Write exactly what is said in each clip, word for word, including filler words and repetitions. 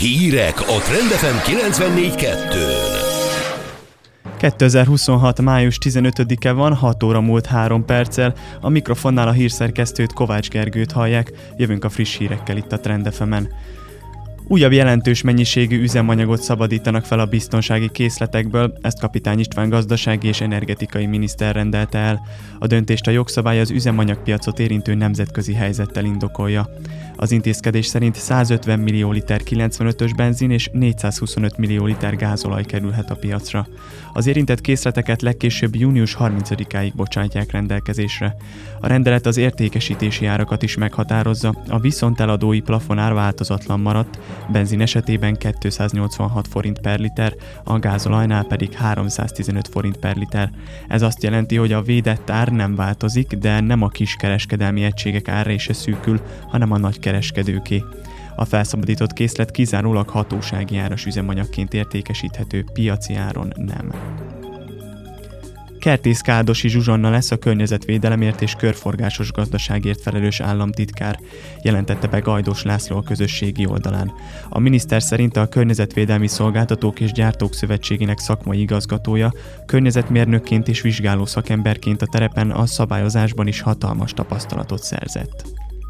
Hírek a Trend ef em kilencvennégy kettőn. kétezer-huszonhat. május tizenötödike van, hat óra múlt három perccel. A mikrofonnál a hírszerkesztőt, Kovács Gergőt hallják. Jövünk a friss hírekkel itt a Trend ef emen. Újabb jelentős mennyiségű üzemanyagot szabadítanak fel a biztonsági készletekből, ezt Kapitány István gazdasági és energetikai miniszter rendelte el. A döntést a jogszabály az üzemanyagpiacot érintő nemzetközi helyzettel indokolja. Az intézkedés szerint százötven millió liter kilencvenötös benzin és négyszázhuszonöt millió liter gázolaj kerülhet a piacra. Az érintett készleteket legkésőbb június harmincadikáig bocsátják rendelkezésre. A rendelet az értékesítési árakat is meghatározza, a viszonteladói plafonár változatlan maradt, benzin esetében kétszáznyolcvanhat forint per liter, a gázolajnál pedig háromszáztizenöt forint per liter. Ez azt jelenti, hogy a védett ár nem változik, de nem a kiskereskedelmi egységek ára is szűkül, hanem a nagykereskedőké. A felszabadított készlet kizárólag hatósági áras üzemanyagként értékesíthető, piaci áron nem. Kertész Kádosi Zsuzsanna lesz a környezetvédelemért és körforgásos gazdaságért felelős államtitkár, jelentette be Gajdos László a közösségi oldalán. A miniszter szerint a Környezetvédelmi Szolgáltatók és Gyártók Szövetségének szakmai igazgatója, környezetmérnökként és vizsgáló szakemberként a terepen a szabályozásban is hatalmas tapasztalatot szerzett.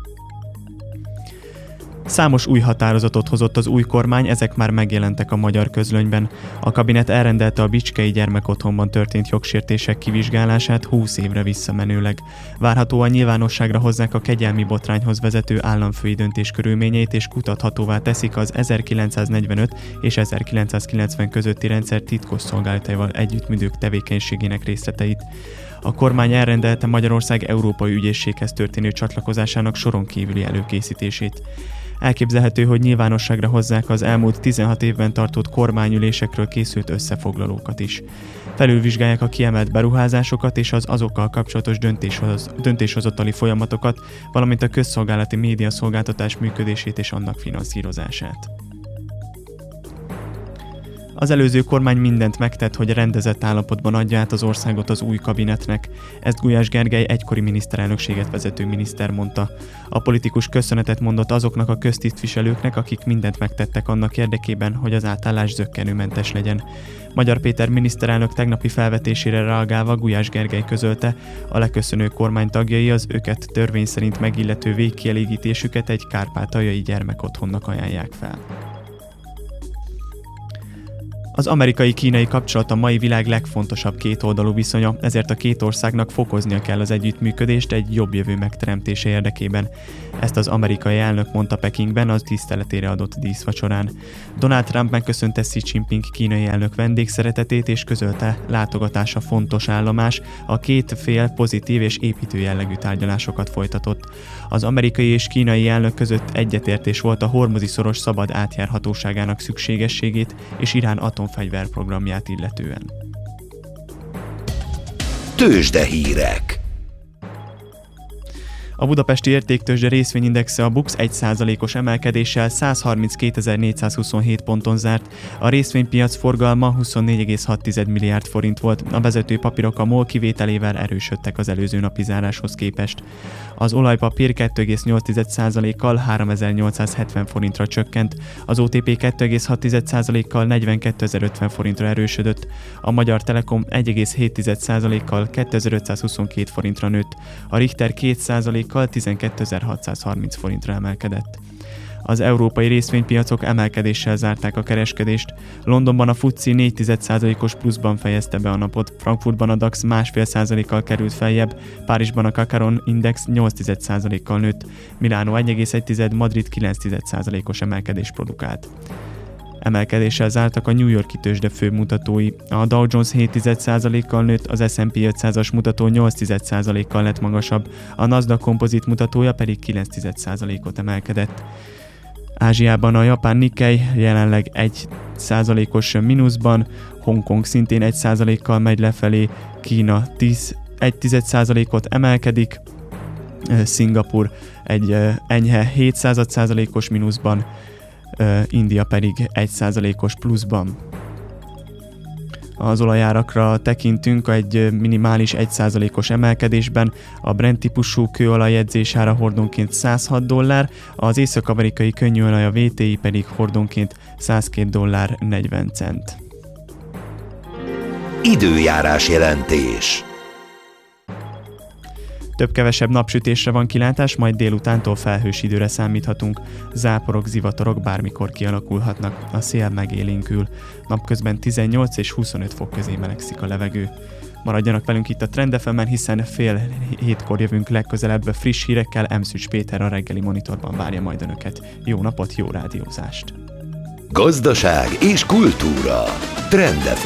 Számos új határozatot hozott az új kormány, ezek már megjelentek a magyar közlönyben. A kabinet elrendelte a Bicskei Gyermekotthonban történt jogsértések kivizsgálását húsz évre visszamenőleg. Várhatóan nyilvánosságra hozzák a kegyelmi botrányhoz vezető államfői döntés körülményeit, és kutathatóvá teszik az ezerkilencszáznegyvenöt és ezerkilencszázkilencven közötti rendszer titkosszolgálataival együttműködők tevékenységének részleteit. A kormány elrendelte Magyarország Európai Ügyészséghez történő csatlakozásának soron kívüli előkészítését. Elképzelhető, hogy nyilvánosságra hozzák az elmúlt tizenhat évben tartott kormányülésekről készült összefoglalókat is. Felülvizsgálják a kiemelt beruházásokat és az azokkal kapcsolatos döntéshoz, döntéshozatali folyamatokat, valamint a közszolgálati médiaszolgáltatás működését és annak finanszírozását. Az előző kormány mindent megtett, hogy rendezett állapotban adja át az országot az új kabinetnek. Ezt Gulyás Gergely egykori miniszterelnökséget vezető miniszter mondta. A politikus köszönetet mondott azoknak a köztisztviselőknek, akik mindent megtettek annak érdekében, hogy az átállás zökkenőmentes legyen. Magyar Péter miniszterelnök tegnapi felvetésére reagálva Gulyás Gergely közölte, a leköszönő kormány tagjai az őket törvény szerint megillető végkielégítésüket egy kárpátaljai gyermekotthonnak ajánlják fel. Az amerikai-kínai kapcsolat a mai világ legfontosabb kétoldalú viszonya, ezért a két országnak fokoznia kell az együttműködést egy jobb jövő megteremtése érdekében. Ezt az amerikai elnök mondta Pekingben az tiszteletére adott díszvacsorán. Donald Trump megköszönte Xi Jinping kínai elnök vendégszeretetét és közölte, látogatása fontos állomás, a két fél pozitív és építő jellegű tárgyalásokat folytatott. Az amerikai és kínai elnök között egyetértés volt a Hormuzi-szoros szabad átjárhatóságának szükségességét és Irán atomfegyverprogramját illetően. Tőzsdehírek. A budapesti értéktőzsde részvényindexe a BUX egy százalékos emelkedéssel százharminckétezer-négyszázhuszonhét ponton zárt, a részvénypiac forgalma huszonnégy egész hat milliárd forint volt, a vezető papírok a MOL kivételével erősödtek az előző napi záráshoz képest. Az olajpapír kettő egész nyolc százalékkal háromezer-nyolcszázhetven forintra csökkent, az o té pé kettő egész hat százalékkal negyvenkétezer-ötven forintra erősödött, a Magyar Telekom egy egész hét százalékkal kétezer-ötszázhuszonkettő forintra nőtt, a Richter két százalékkal tizenkétezer-hatszázharminc forintra emelkedett. Az európai részvénypiacok emelkedéssel zárták a kereskedést. Londonban a FTSE négy egész egy százalékos pluszban fejezte be a napot, Frankfurtban a DAX másfél százalékkal került feljebb, Párizsban a Kakaron Index nyolc egész egy százalékkal nőtt, Milánó egy egész egy, Madrid kilenc egész egy százalékos emelkedés produkált. Emelkedéssel zártak a New York-i tőzsde főmutatói. A Dow Jones hét egész egy százalékkal nőtt, az es and pé ötszázas mutató nyolc egész egy százalékkal lett magasabb, a Nasdaq kompozit mutatója pedig kilenc egész egy százalékot emelkedett. Ázsiában a japán Nikkei jelenleg egy százalékos mínuszban, Hongkong szintén egy százalékkal megy lefelé, Kína tíz egész egy százalékot emelkedik, Szingapur egy enyhe hét százalékos mínuszban, India pedig egy százalékos pluszban. Az olajárakra tekintünk egy minimális egy százalékos emelkedésben, a Brent típusú kőolaj edzésára hordónként száz hat dollár, az észak-amerikai könnyűolaj a vé té i pedig hordónként száz két dollár negyven cent. Időjárás jelentés. Több-kevesebb napsütésre van kilátás, majd délutántól felhős időre számíthatunk. Záporok, zivatarok bármikor kialakulhatnak, a szél megélénkül. Napközben tizennyolc és huszonöt fok közé melegszik a levegő. Maradjanak velünk itt a Trend ef emen, hiszen fél hétkor jövünk legközelebb friss hírekkel. Emszűcs Péter a reggeli monitorban várja majd önöket. Jó napot, jó rádiózást! Gazdaság és kultúra. Trend ef em.